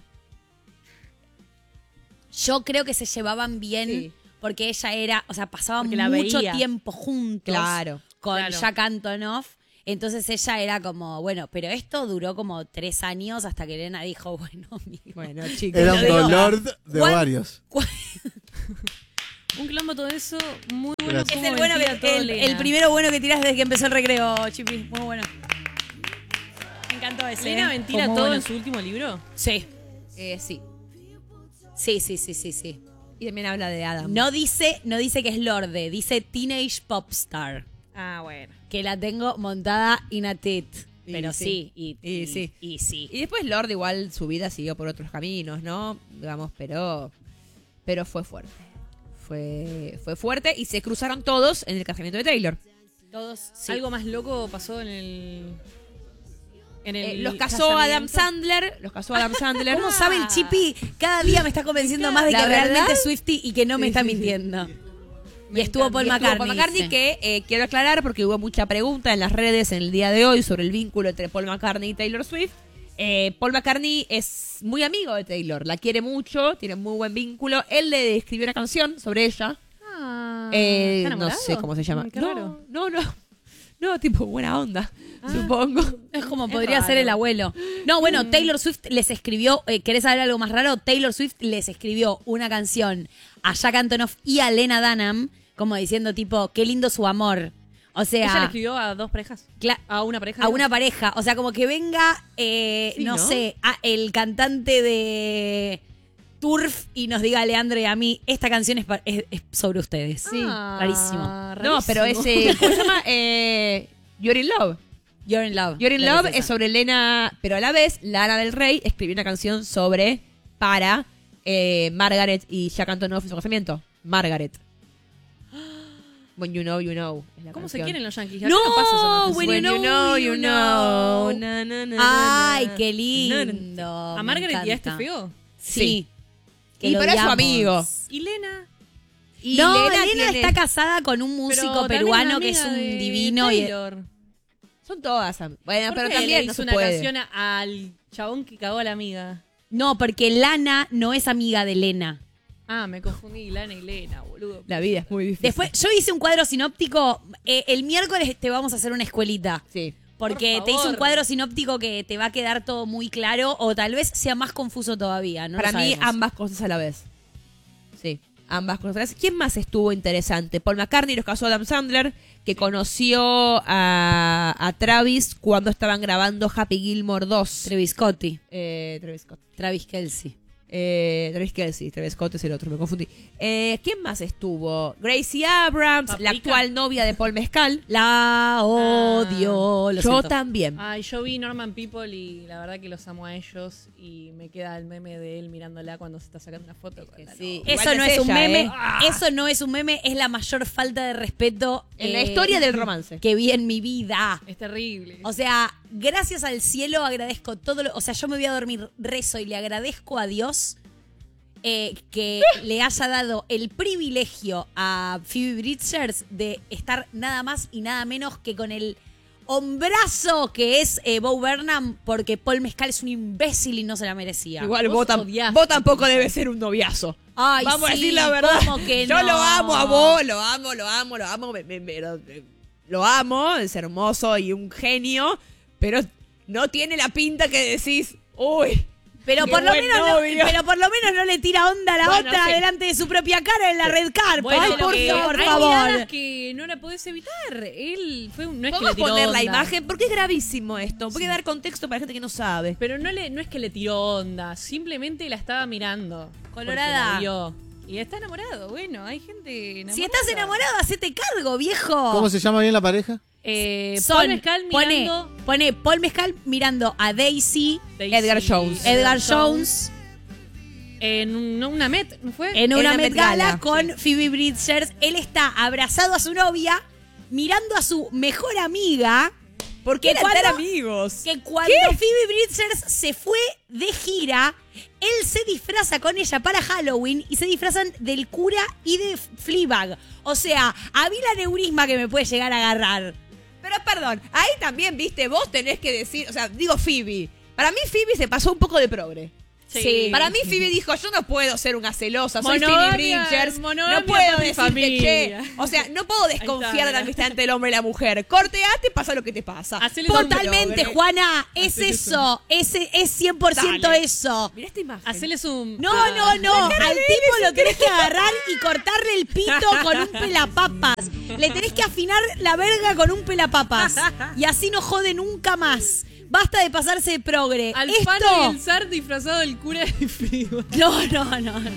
Yo creo que se llevaban bien Sí. porque ella era, o sea, pasaban Porque la mucho veía. tiempo juntos Claro. con Claro. Jack Antonoff. Entonces ella era como, bueno, pero esto duró como tres años hasta que Elena dijo, bueno, amigo. Bueno, chicos. Era lo un digo. dolor de ¿Cuán- ovarios. Un quilombo todo eso, muy bueno. Gracias. cómo Es el bueno vendía que, todo el, Elena. el primero bueno que tiras desde que empezó el recreo, Chipi. Muy bueno. Me encantó ese. ¿Elena ¿eh? ventila Fue muy todo bueno. en su último libro? Sí. Eh, sí. Sí, sí, sí, sí, sí. Y también habla de Adam. No dice, no dice que es Lorde, dice Teenage Popstar. Ah, bueno. Que la tengo montada in a tit. Y Pero sí. sí, y, Y y- sí. y sí. Y después Lord igual su vida siguió por otros caminos, ¿no? Digamos, pero pero fue fuerte. Fue fue fuerte y se cruzaron todos en el casamiento de Taylor. Todos, sí. Algo más loco pasó en el. En el Eh, los casó Adam casamiento. Sandler, los casó Adam Sandler. ¿Cómo sabe el Chipi? Cada día me está convenciendo más de La que verdad- realmente es Swiftie y que no me Sí, está sí, sí. mintiendo. Me Y estuvo encanta. Paul Y estuvo McCartney. Paul McCartney dice. que eh, quiero aclarar porque hubo mucha pregunta en las redes en el día de hoy sobre el vínculo entre Paul McCartney y Taylor Swift. Eh, Paul McCartney es muy amigo de Taylor, la quiere mucho, tiene muy buen vínculo. Él le escribió una canción sobre ella. Ah, Eh, ¿está no enamorado? sé cómo se llama. Mm, qué no, raro. no, no, no, tipo buena onda, supongo. Es como Es podría raro. ser el abuelo. No, bueno, Taylor Swift les escribió, eh, ¿querés saber algo más raro? Taylor Swift les escribió una canción a Jack Antonoff y a Lena Dunham, como diciendo tipo, qué lindo su amor. O sea, Ella le escribió a dos parejas. cla- A una pareja. a una pareja. O sea, como que venga, eh, Sí, no, ¿no? sé, a- el cantante de Turf y nos diga a Leandro y a mí, esta canción es, pa- es- es sobre ustedes. Sí. rarísimo. No, pero ese, ¿cómo se llama? Eh, You're in Love. You're in Love. You're in Creo Love que es esa. sobre Lena, pero a la vez Lana del Rey escribió una canción sobre, para eh, Margaret y Jack Antonoff en su casamiento. Margaret. When you know, you know. es la ¿Cómo se canción. quieren los yankees? Acá No, pasa eso, ¿no? when When you know, you know. Na, na, na, na, Ay, na. qué Na, na. lindo. ¿A me Margaret y a este encanta. feo? Sí. Que Y lo para su odiamos. amigo. ¿Y Lena? Y no, Lena Elena tiene- está casada con un músico Pero también peruano es que es amiga un de divino. Y, Taylor. Son todas. am- Bueno, ¿Por pero qué también le no hizo se una puede. canción a- al chabón que cagó a la amiga? no, porque Lana no es amiga de Lena. Ah, me confundí, Lana y Lena, boludo. La vida es muy difícil. Después, yo hice un cuadro sinóptico. eh, el miércoles te vamos a hacer una escuelita. Sí. Porque Por te hice un favor. cuadro sinóptico que te va a quedar todo muy claro o tal vez sea más confuso todavía. No Para lo mí, sabemos. ambas cosas a la vez. Sí, ambas cosas a la vez. ¿Quién más estuvo interesante? Paul McCartney los casó a Adam Sandler, que conoció a, a Travis cuando estaban grabando Happy Gilmore dos. Travis Scotti. Eh, Travis Scott. Travis Kelsey. Eh, Travis Kelsey, Travis Scott es el otro, me confundí. Eh, ¿Quién más estuvo? Gracie Abrams, la Paprika. actual novia de Paul Mescal. La odio. Lo Yo siento. también. Ay, yo vi Norman People y la verdad que los amo a ellos y me queda el meme de él mirándola cuando se está sacando una foto con la sí. novia. Eso Igual no es es un ella, meme. ¿eh? Eso no es un meme. Es la mayor falta de respeto En la eh, historia del romance. que vi en mi vida. Es terrible. O sea, gracias al cielo agradezco todo lo... O sea, yo me voy a dormir, rezo y le agradezco a Dios eh, que le haya dado el privilegio a Phoebe Bridgers de estar nada más y nada menos que con el hombrazo que es eh, Bo Burnham, porque Paul Mescal es un imbécil y no se la merecía. Igual Vos vos, tam- odiaste vos tampoco debes ser un noviazo. Ay, Vamos a sí, decir la verdad. ¿cómo que Yo no? lo amo a vos, lo amo, lo amo, lo amo. me- me- me- lo, lo amo, es hermoso y un genio, pero no tiene la pinta que decís, uy. Pero Qué por, lo buen menos no, novio. pero por lo menos no le tira onda a la Bueno, otra sí. delante de su propia cara en la red carpet. Bueno, Ay, lo por, que- favor, por hay favor. miradas que no la podés evitar. Él fue un, no es que le Podemos tiró poner la onda. imagen, porque es gravísimo esto. Voy a dar contexto para gente que no sabe. Pero no, le, no es que le tiró onda, simplemente la estaba mirando. Colorada. porque la vio. Y está enamorado, bueno, hay gente enamorada. Si estás enamorado, hacete cargo, viejo. ¿Cómo se llama bien la pareja? Eh, Son- Paul Mescal pone, mirando... pone Paul Mescal mirando a Daisy, Daisy- Edgar Jones. Edgar Jones En un- una Met, ¿no fue? en una una Met Met Gala Gala, con Phoebe Bridgers. Él está abrazado a su novia, mirando a su mejor amiga ¿Por qué Que eran cuando- tan amigos? Que cuando Phoebe Bridgers se fue de gira, él se disfraza con ella para Halloween y se disfrazan del cura y de Fleabag. O sea, a mí la neurisma que me puede llegar a agarrar. Pero perdón, ahí también, viste, vos tenés que decir, o sea, digo Phoebe. Para mí Phoebe se pasó un poco de progre. Sí. Para mí Phoebe dijo, yo no puedo ser una celosa, soy Monogamia, Phoebe Bridgers, monogamia no puedo por mi decirte che. familia. O sea, no puedo desconfiar de la mira. amistad entre el hombre y la mujer. Corteate, pasa lo que te pasa. Hacele Por Totalmente, progre. Juana. Es Hacele eso. Ese es cien por ciento Dale. eso. Mirá esta imagen. Haceles un. No, no, no. Al tipo lo tenés que agarrar y cortarle el pito con un pelapapas. Le tenés que afinar la verga con un pelapapas. Y así no jode nunca más. Basta de pasarse de progre. Alfano Esto... y el zar disfrazado del cura de Fleabag. No, no, no, no.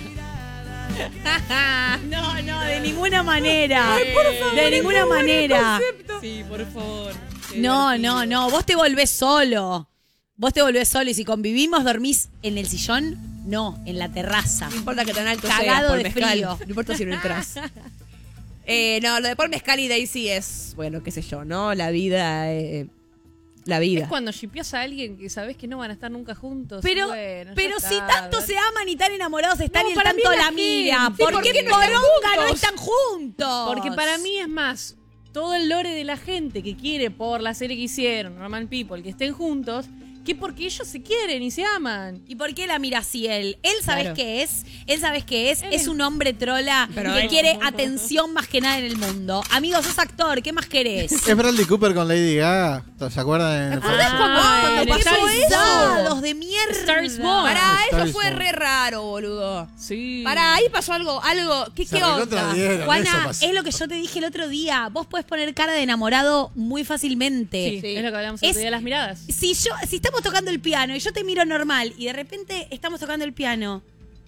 No, no, de ninguna manera. de ninguna manera. Sí, por favor. Qué No, divertido. no, no. Vos te volvés solo. Vos te volvés solo y si convivimos, dormís en el sillón, no, en la terraza. No importa que tan alto Cagado seas, Paul de Mescal. frío. No importa si no entras. Eh, no, lo de Paul Mescal y Daisy es, bueno, qué sé yo, ¿no? La vida, eh, la vida. Es cuando shippeas a alguien que sabes que no van a estar nunca juntos. Pero, Bueno, ya pero está, si tanto ¿verdad? se aman y tan enamorados están No, y el para mí tanto es la la mira, gente. ¿por, ¿por qué qué no están poronga no juntos? están juntos? Porque para mí es más, todo el lore de la gente que quiere por la serie que hicieron, Normal People, que estén juntos, que porque ellos se quieren y se aman. ¿Y por qué la mira así él? Él, ¿sabes Claro. qué es? Él, ¿sabes qué es? Él Es es- un hombre trola Pero que él- quiere atención más que nada en el mundo. Amigo, sos actor, ¿qué más querés? Es Bradley Cooper con Lady Gaga. ¿Se acuerdan? En- ¿Acordás cuando, Ah, cuando el pasó Star is eso? Pesados de mierda. Star is Born. Pará, Star eso is fue Born. re raro, boludo. Sí. Pará, ahí pasó algo, algo. ¿Qué, Se qué onda? recontradieron, eso Juana, pasó. es lo que yo te dije el otro día. Vos podés poner cara de enamorado muy fácilmente. Sí, Sí. es lo que hablamos Es- el otro día de las miradas. Si yo, si estamos tocando el piano y yo te miro normal y de repente estamos tocando el piano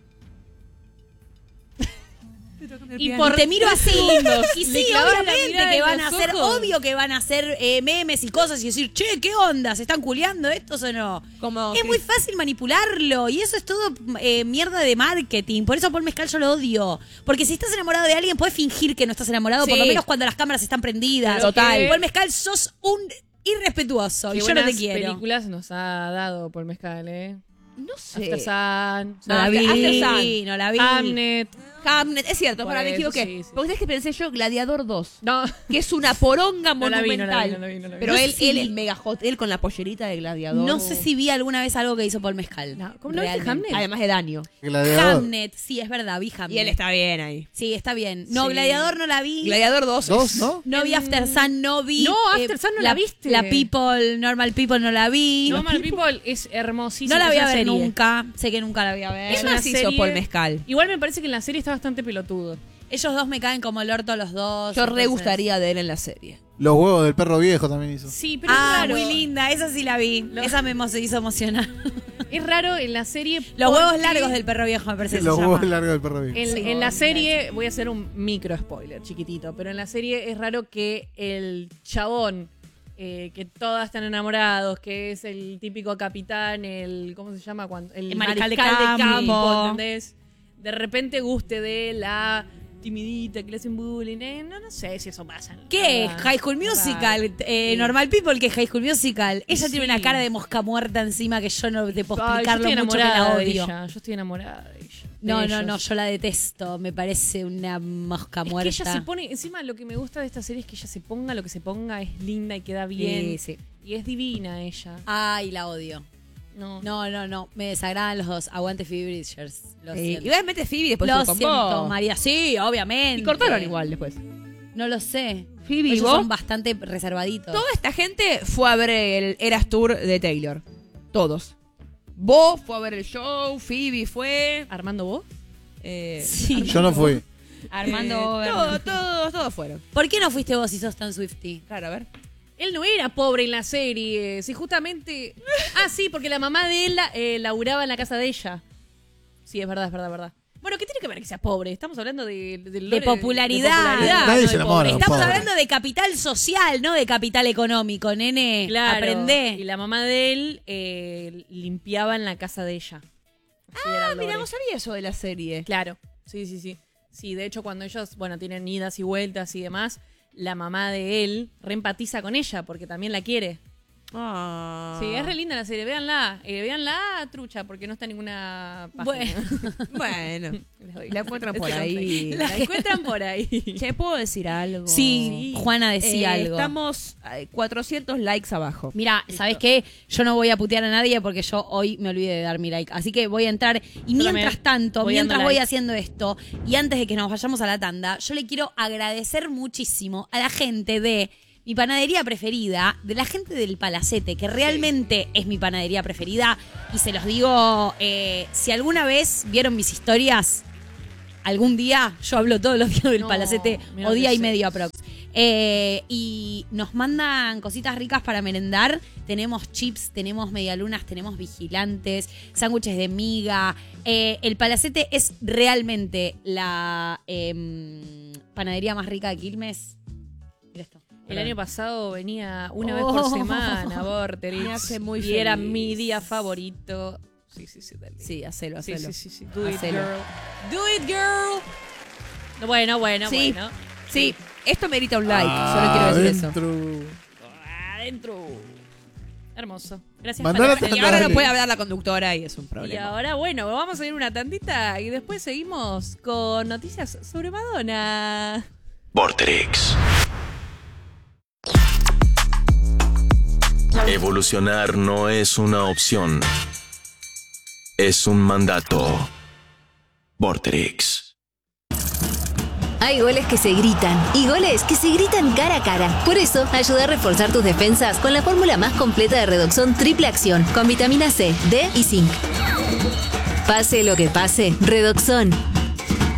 Y y por te miro tres así segundos y le sí, clavas la obviamente mirada que en van a los hacer, ojos. obvio que van a hacer eh, memes y cosas y decir, che, ¿qué onda? ¿Se están culeando estos o no? Como Es que- muy fácil manipularlo y eso es todo eh, mierda de marketing. Por eso a Paul Mescal yo lo odio. Porque si estás enamorado de alguien, puedes fingir que no estás enamorado, por Sí. lo menos cuando las cámaras están prendidas. Total. Paul Mescal, sos un irrespetuoso y Qué yo no te buenas quiero. películas nos ha dado por Mezcal, ¿eh? No sé. After Sun, No la vi, After Sun. no la vi. Hamnet. Hamnet, es cierto, Por para me eso, equivoqué. sí, sí. Porque es que pensé yo Gladiador dos, No. que es una poronga No la vi, no la vi, monumental. no la vi, no la vi. Pero No él, sé si él vi- el mega hot, él con la pollerita de Gladiador. No sé si vi alguna vez algo que hizo Paul Mescal. No, ¿cómo no viste Realmente. Hamnet? Además de daño. Gladiador. Hamnet, sí, es verdad, vi Hamnet. Y él está bien ahí. Sí, está bien. No, Sí. Gladiador no la vi. Gladiador dos. Dos, es- ¿no? No vi After Sun, no vi. No, After Sun no la viste. La People, Normal People no la vi. Normal People es hermosísima. No la voy es a una ver serie. nunca. Sé que nunca la voy a ver. ¿Qué Es una más hizo serie- Paul Mescal? Igual me parece que en la serie está bastante pelotudo. Ellos dos me caen como el orto los dos. Yo re entonces- gustaría de él en la serie. Los huevos del perro viejo también hizo. Sí, pero Ah, es raro. muy linda. Esa sí la vi. Lo- Esa me emo- se hizo emocionar. Es raro en la serie. Los huevos porque largos del perro viejo me parece que Los se huevos llama. largos del perro viejo. En, Sí. en la serie, voy a hacer un micro spoiler, chiquitito, pero en la serie es raro que el chabón, eh, que todas están enamorados, que es el típico capitán, el, ¿cómo se llama? Cuando, el, El mariscal de campo, campo. ¿entendés? De repente guste de la timidita que le hacen bullying. eh, no, no sé si eso pasa. la ¿Qué? verdad. High School Musical. Raro. Eh, Sí. Normal People, que es High School Musical. Ella Sí. tiene una cara de mosca muerta encima que yo no te puedo Ay, yo explicar estoy lo mucho que la enamorada de odio. ella. Yo estoy enamorada de ella. No, de no, ellos. no, yo la detesto. Me parece una mosca Es que muerta. ella se pone, encima lo que me gusta de esta serie es que ella se ponga lo que se ponga, es linda y queda bien. Sí, sí. Y es divina ella. Ay, la odio. No. No, no, no. Me desagradan los dos. Aguante Phoebe Bridgers. Lo Sí. siento. Igualmente Phoebe después Lo se con siento, vos. María. Sí, obviamente. Y cortaron igual después. No lo sé. Phoebe, ¿y Ellos vos? son bastante reservaditos. Toda esta gente fue a ver el Eras Tour de Taylor. Todos. Vos fue a ver el show, Phoebe fue. ¿Armando vos? Eh, Sí. Yo no fui. Armando. eh, todos, todos, todos fueron. ¿Por qué no fuiste vos si sos tan Swiftie? Claro, a ver. Él no era pobre en la serie. Si justamente. Ah, sí, porque la mamá de él eh, laburaba en la casa de ella. Sí, es verdad, es verdad, es verdad. Bueno, ¿qué tiene que ver que sea pobre? Estamos hablando de, de, del lore- popularidad. de popularidad, Nadie no se de enamora, pobre. los Estamos pobres. hablando de capital social, no de capital económico, nene. Claro. Aprendé. Y la mamá de él eh, limpiaba en la casa de ella. Sí, era Ah, el lore. mira, no sabía eso de la serie. Claro, sí, sí, sí. Sí, de hecho, cuando ellos, bueno, tienen idas y vueltas y demás, la mamá de él reempatiza con ella porque también la quiere. Ah. Sí, es re linda la serie, véanla. Eh, véanla, trucha, porque no está en ninguna página. Bueno. Bueno, Les doy. la encuentran por Les doy. ahí. La encuentran por ahí. Che, ¿puedo decir algo? Sí, Juana decía Eh, algo. Estamos eh, cuatrocientos likes abajo. Mira, ¿sabes qué? Yo no voy a putear a nadie porque yo hoy me olvidé de dar mi like. Así que voy a entrar. Y Yo mientras también tanto, voy mientras dando voy like. haciendo esto, y antes de que nos vayamos a la tanda, yo le quiero agradecer muchísimo a la gente de mi panadería preferida, de la gente del Palacete, que realmente es mi panadería preferida. Y se los digo, eh, si alguna vez vieron mis historias, algún día yo hablo todos los días del No, Palacete, mira o lo día que y sé. medio aprox. Eh, y nos mandan cositas ricas para merendar. Tenemos chips, tenemos medialunas, tenemos vigilantes, sándwiches de miga. Eh, el Palacete es realmente la eh, panadería más rica de Quilmes. Mira esto. El año pasado venía una vez Oh. por semana, Vorterix. Me hace muy y era feliz. mi día favorito. Sí, sí, sí. dale. Sí, hacelo, Sí, hacelo. sí, sí, sí. Do it, Hacelo. girl. Do it, girl. Bueno, bueno, Sí. bueno. Sí, esto merita un like. Solo quiero decir eso. Adentro. Adentro. Hermoso. Gracias, Mandá la Palacete. tanda. Y ahora no Dale. puede hablar la conductora y es un Y problema. ahora, bueno, vamos a ir una tandita y después seguimos con noticias sobre Madonna. Vorterix. Evolucionar no es una opción. Es un mandato. Vorterix. Hay goles que se gritan y goles que se gritan cara a cara. Por eso, ayuda a reforzar tus defensas con la fórmula más completa de Redoxon Triple Acción, con vitamina C, D y zinc. Pase lo que pase, Redoxon.